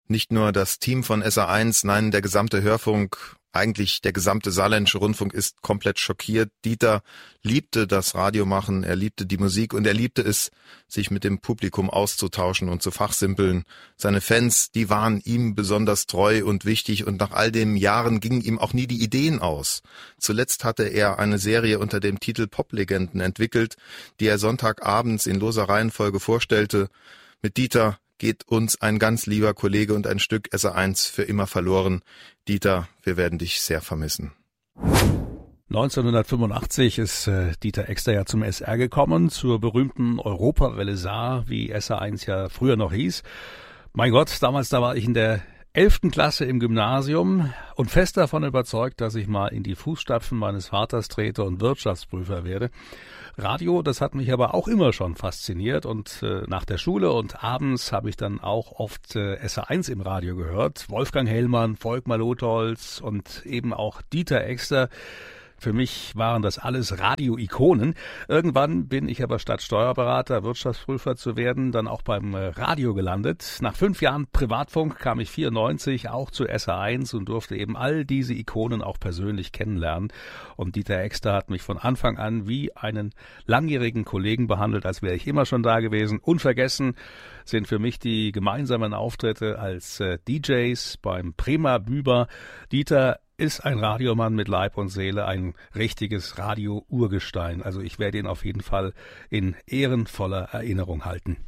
Nicht nur das Team von SA1, nein, der gesamte Hörfunk, eigentlich der gesamte saarländische Rundfunk ist komplett schockiert. Dieter liebte das Radiomachen, er liebte die Musik und er liebte es, sich mit dem Publikum auszutauschen und zu fachsimpeln. Seine Fans, die waren ihm besonders treu und wichtig und nach all den Jahren gingen ihm auch nie die Ideen aus. Zuletzt hatte er eine Serie unter dem Titel Poplegenden entwickelt, die er sonntagabends in loser Reihenfolge vorstellte. Mit Dieter geht uns ein ganz lieber Kollege und ein Stück SA1 für immer verloren. Dieter, wir werden dich sehr vermissen. 1985 ist Dieter Exter ja zum SR gekommen, zur berühmten Europawelle Saar, wie SA1 ja früher noch hieß. Mein Gott, damals, da war ich in der 11. Klasse im Gymnasium und fest davon überzeugt, dass ich mal in die Fußstapfen meines Vaters trete und Wirtschaftsprüfer werde. Radio, das hat mich aber auch immer schon fasziniert und nach der Schule und abends habe ich dann auch oft SA1 im Radio gehört. Wolfgang Hellmann, Volkmar Lotholz und eben auch Dieter Exter. Für mich waren das alles Radio-Ikonen. Irgendwann bin ich aber statt Steuerberater, Wirtschaftsprüfer zu werden, dann auch beim Radio gelandet. Nach 5 Jahren Privatfunk kam ich 94 auch zu SA1 und durfte eben all diese Ikonen auch persönlich kennenlernen. Und Dieter Exter hat mich von Anfang an wie einen langjährigen Kollegen behandelt, als wäre ich immer schon da gewesen. Unvergessen sind für mich die gemeinsamen Auftritte als DJs beim Prima Büber. Dieter ist ein Radiomann mit Leib und Seele, ein richtiges Radio-Urgestein. Also ich werde ihn auf jeden Fall in ehrenvoller Erinnerung halten.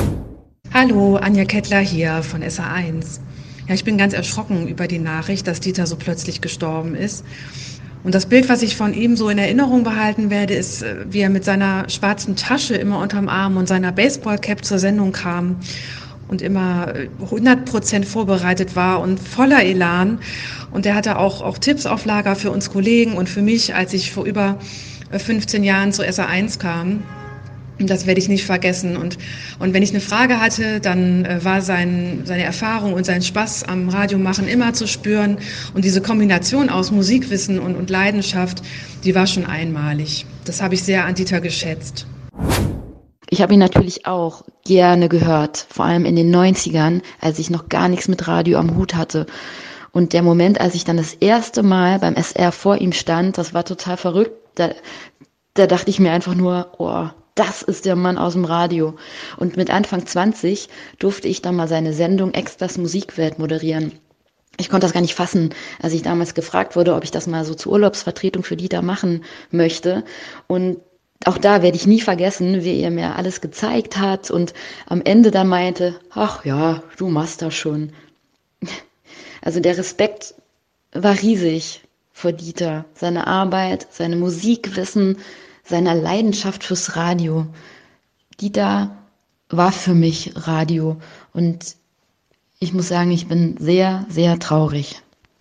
Hallo, Anja Kettler hier von SA1. Ja, ich bin ganz erschrocken über die Nachricht, dass Dieter so plötzlich gestorben ist. Und das Bild, was ich von ihm so in Erinnerung behalten werde, ist, wie er mit seiner schwarzen Tasche immer unterm Arm und seiner Baseballcap zur Sendung kam und immer 100% vorbereitet war und voller Elan. Und er hatte auch Tipps auf Lager für uns Kollegen und für mich, als ich vor über 15 Jahren zu SA1 kam. Und das werde ich nicht vergessen. Und wenn ich eine Frage hatte, dann war seine Erfahrung und sein Spaß am Radiomachen immer zu spüren. Und diese Kombination aus Musikwissen und Leidenschaft, die war schon einmalig. Das habe ich sehr an Dieter geschätzt. Ich habe ihn natürlich auch gerne gehört, vor allem in den 90ern, als ich noch gar nichts mit Radio am Hut hatte. Und der Moment, als ich dann das erste Mal beim SR vor ihm stand, das war total verrückt. Da dachte ich mir einfach nur, oh, das ist der Mann aus dem Radio. Und mit Anfang 20 durfte ich dann mal seine Sendung Extras Musikwelt moderieren. Ich konnte das gar nicht fassen, als ich damals gefragt wurde, ob ich das mal so zur Urlaubsvertretung für Dieter machen möchte. Und auch da werde ich nie vergessen, wie er mir alles gezeigt hat und am Ende dann meinte, ach ja, du machst das schon. Also der Respekt war riesig vor Dieter, seine Arbeit, seine Musikwissen, seiner Leidenschaft fürs Radio. Dieter war für mich Radio und ich muss sagen, ich bin sehr, sehr traurig.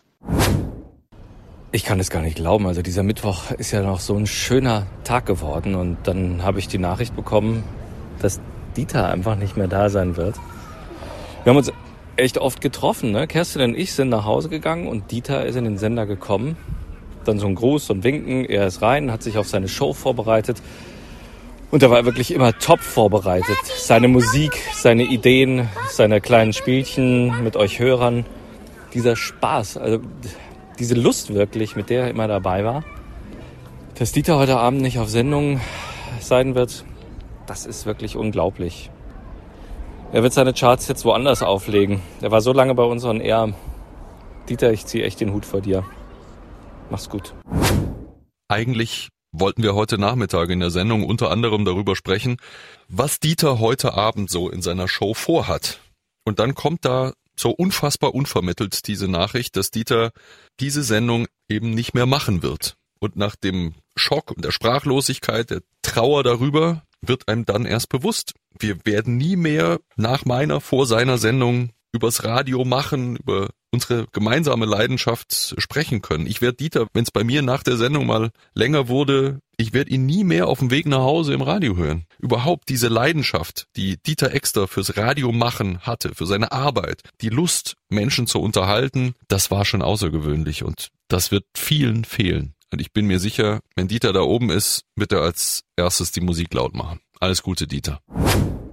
Ich kann es gar nicht glauben. Also dieser Mittwoch ist ja noch so ein schöner Tag geworden und dann habe ich die Nachricht bekommen, dass Dieter einfach nicht mehr da sein wird. Wir haben uns echt oft getroffen, ne? Kerstin und ich sind nach Hause gegangen und Dieter ist in den Sender gekommen. Dann so ein Gruß und Winken, er ist rein, hat sich auf seine Show vorbereitet und er war wirklich immer top vorbereitet. Seine Musik, seine Ideen, seine kleinen Spielchen mit euch Hörern, dieser Spaß, also diese Lust wirklich, mit der er immer dabei war. Dass Dieter heute Abend nicht auf Sendung sein wird, das ist wirklich unglaublich. Er wird seine Charts jetzt woanders auflegen. Er war so lange bei uns on air. Dieter, ich ziehe echt den Hut vor dir. Mach's gut. Eigentlich wollten wir heute Nachmittag in der Sendung unter anderem darüber sprechen, was Dieter heute Abend so in seiner Show vorhat. Und dann kommt da so unfassbar unvermittelt diese Nachricht, dass Dieter diese Sendung eben nicht mehr machen wird. Und nach dem Schock und der Sprachlosigkeit, der Trauer darüber, wird einem dann erst bewusst, wir werden nie mehr vor seiner Sendung übers Radio machen, über unsere gemeinsame Leidenschaft sprechen können. Ich werde Dieter, wenn es bei mir nach der Sendung mal länger wurde, ich werde ihn nie mehr auf dem Weg nach Hause im Radio hören. Überhaupt diese Leidenschaft, die Dieter Exter fürs Radio machen hatte, für seine Arbeit, die Lust, Menschen zu unterhalten, das war schon außergewöhnlich und das wird vielen fehlen. Und ich bin mir sicher, wenn Dieter da oben ist, wird er als erstes die Musik laut machen. Alles Gute, Dieter.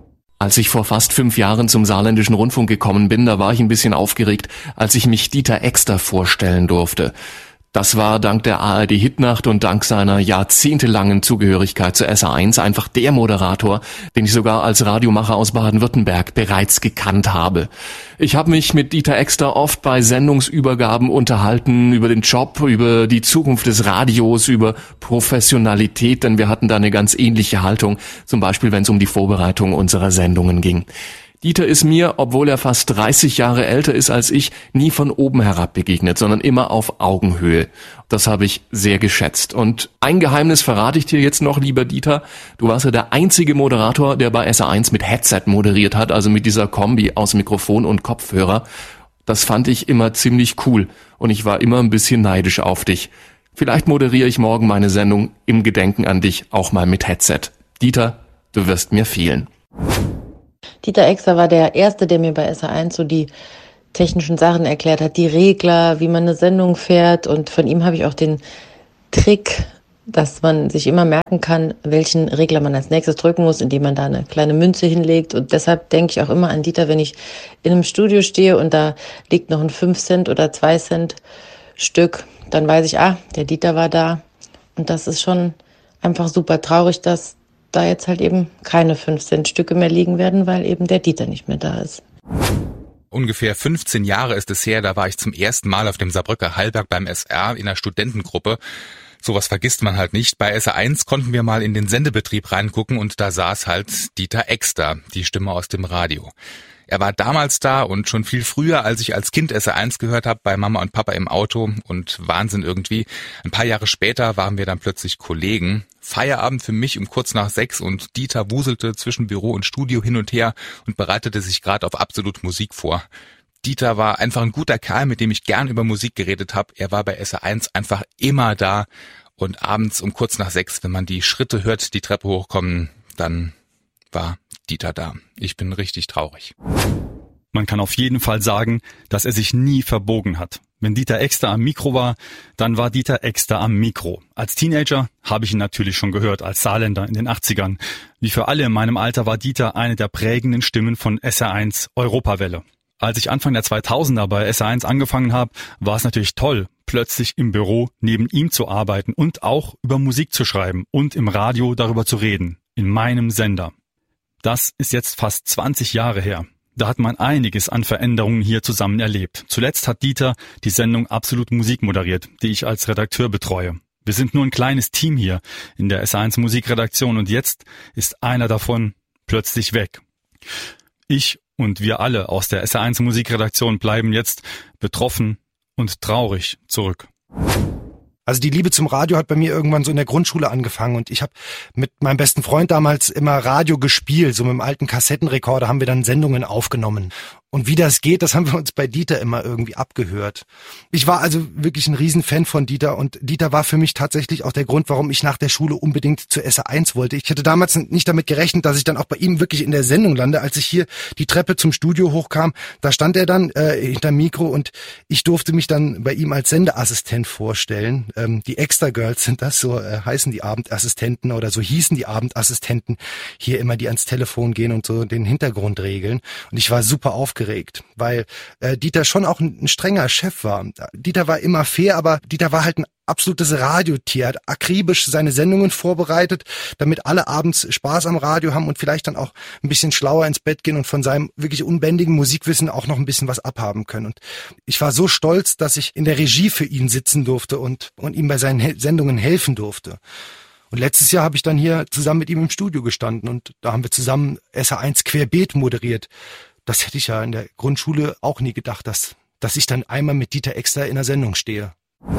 Als ich vor fast 5 Jahren zum Saarländischen Rundfunk gekommen bin, da war ich ein bisschen aufgeregt, als ich mich Dieter Exter vorstellen durfte. Das war dank der ARD-Hitnacht und dank seiner jahrzehntelangen Zugehörigkeit zur SA1 einfach der Moderator, den ich sogar als Radiomacher aus Baden-Württemberg bereits gekannt habe. Ich habe mich mit Dieter Exter oft bei Sendungsübergaben unterhalten, über den Job, über die Zukunft des Radios, über Professionalität, denn wir hatten da eine ganz ähnliche Haltung, zum Beispiel wenn es um die Vorbereitung unserer Sendungen ging. Dieter ist mir, obwohl er fast 30 Jahre älter ist als ich, nie von oben herab begegnet, sondern immer auf Augenhöhe. Das habe ich sehr geschätzt. Und ein Geheimnis verrate ich dir jetzt noch, lieber Dieter. Du warst ja der einzige Moderator, der bei SA1 mit Headset moderiert hat, also mit dieser Kombi aus Mikrofon und Kopfhörer. Das fand ich immer ziemlich cool und ich war immer ein bisschen neidisch auf dich. Vielleicht moderiere ich morgen meine Sendung im Gedenken an dich auch mal mit Headset. Dieter, du wirst mir fehlen. Dieter Exter war der Erste, der mir bei SA1 so die technischen Sachen erklärt hat, die Regler, wie man eine Sendung fährt. Und von ihm habe ich auch den Trick, dass man sich immer merken kann, welchen Regler man als nächstes drücken muss, indem man da eine kleine Münze hinlegt. Und deshalb denke ich auch immer an Dieter, wenn ich in einem Studio stehe und da liegt noch ein 5 Cent oder 2 Cent Stück, dann weiß ich, der Dieter war da. Und das ist schon einfach super traurig, dass da jetzt halt eben keine 5-Cent-Stücke mehr liegen werden, weil eben der Dieter nicht mehr da ist. Ungefähr 15 Jahre ist es her, da war ich zum ersten Mal auf dem Saarbrücker Hallberg beim SR in einer Studentengruppe. Sowas vergisst man halt nicht. Bei SA1 konnten wir mal in den Sendebetrieb reingucken und da saß halt Dieter Exter, die Stimme aus dem Radio. Er war damals da und schon viel früher, als ich als Kind SA1 gehört habe, bei Mama und Papa im Auto und Wahnsinn irgendwie. Ein paar Jahre später waren wir dann plötzlich Kollegen. Feierabend für mich um kurz nach 6 und Dieter wuselte zwischen Büro und Studio hin und her und bereitete sich gerade auf Absolut Musik vor. Dieter war einfach ein guter Kerl, mit dem ich gern über Musik geredet habe. Er war bei SA1 einfach immer da und abends um kurz nach 6, wenn man die Schritte hört, die Treppe hochkommen, dann war Dieter da. Ich bin richtig traurig. Man kann auf jeden Fall sagen, dass er sich nie verbogen hat. Wenn Dieter Exter am Mikro war, dann war Dieter Exter am Mikro. Als Teenager habe ich ihn natürlich schon gehört, als Saarländer in den 80ern. Wie für alle in meinem Alter war Dieter eine der prägenden Stimmen von SR1 Europawelle. Als ich Anfang der 2000er bei SR1 angefangen habe, war es natürlich toll, plötzlich im Büro neben ihm zu arbeiten und auch über Musik zu schreiben und im Radio darüber zu reden, in meinem Sender. Das ist jetzt fast 20 Jahre her. Da hat man einiges an Veränderungen hier zusammen erlebt. Zuletzt hat Dieter die Sendung Absolut Musik moderiert, die ich als Redakteur betreue. Wir sind nur ein kleines Team hier in der SA1 Musikredaktion und jetzt ist einer davon plötzlich weg. Ich und wir alle aus der SA1 Musikredaktion bleiben jetzt betroffen und traurig zurück. Also die Liebe zum Radio hat bei mir irgendwann so in der Grundschule angefangen und ich habe mit meinem besten Freund damals immer Radio gespielt, so mit dem alten Kassettenrekorder haben wir dann Sendungen aufgenommen. Und wie das geht, das haben wir uns bei Dieter immer irgendwie abgehört. Ich war also wirklich ein Riesenfan von Dieter und Dieter war für mich tatsächlich auch der Grund, warum ich nach der Schule unbedingt zur SA1 wollte. Ich hatte damals nicht damit gerechnet, dass ich dann auch bei ihm wirklich in der Sendung lande. Als ich hier die Treppe zum Studio hochkam, da stand er dann hinterm Mikro und ich durfte mich dann bei ihm als Sendeassistent vorstellen. Die Extra Girls sind das, so heißen die Abendassistenten oder so hießen die Abendassistenten hier immer, die ans Telefon gehen und so den Hintergrund regeln. Und ich war super aufgeregt, weil Dieter schon auch ein strenger Chef war. Dieter war immer fair, aber Dieter war halt ein absolutes Radiotier, hat akribisch seine Sendungen vorbereitet, damit alle abends Spaß am Radio haben und vielleicht dann auch ein bisschen schlauer ins Bett gehen und von seinem wirklich unbändigen Musikwissen auch noch ein bisschen was abhaben können. Und ich war so stolz, dass ich in der Regie für ihn sitzen durfte und ihm bei seinen Sendungen helfen durfte. Und letztes Jahr habe ich dann hier zusammen mit ihm im Studio gestanden und da haben wir zusammen SA1 Querbeet moderiert. Das hätte ich ja in der Grundschule auch nie gedacht, dass ich dann einmal mit Dieter Exter in der Sendung stehe.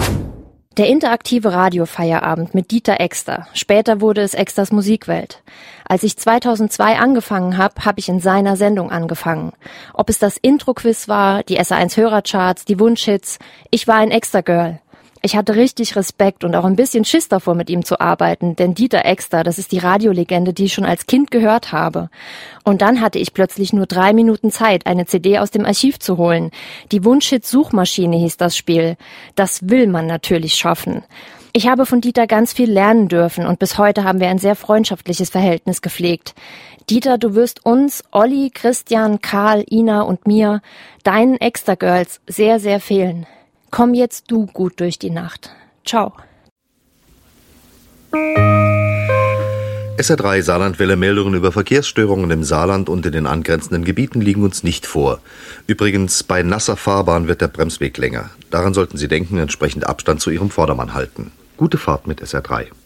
Der interaktive Radiofeierabend mit Dieter Exter. Später wurde es Exters Musikwelt. Als ich 2002 angefangen habe, habe ich in seiner Sendung angefangen. Ob es das Intro-Quiz war, die SA1 Hörercharts, die Wunschhits, ich war ein Exter-Girl. Ich hatte richtig Respekt und auch ein bisschen Schiss davor, mit ihm zu arbeiten, denn Dieter Exter, das ist die Radiolegende, die ich schon als Kind gehört habe. Und dann hatte ich plötzlich nur 3 Minuten Zeit, eine CD aus dem Archiv zu holen. Die Wunschhits-Suchmaschine hieß das Spiel. Das will man natürlich schaffen. Ich habe von Dieter ganz viel lernen dürfen und bis heute haben wir ein sehr freundschaftliches Verhältnis gepflegt. Dieter, du wirst uns, Olli, Christian, Karl, Ina und mir, deinen Extra-Girls, sehr, sehr fehlen. Komm jetzt du gut durch die Nacht. Ciao. SR3 Saarlandwelle Meldungen über Verkehrsstörungen im Saarland und in den angrenzenden Gebieten liegen uns nicht vor. Übrigens, bei nasser Fahrbahn wird der Bremsweg länger. Daran sollten Sie denken, entsprechend Abstand zu Ihrem Vordermann halten. Gute Fahrt mit SR3.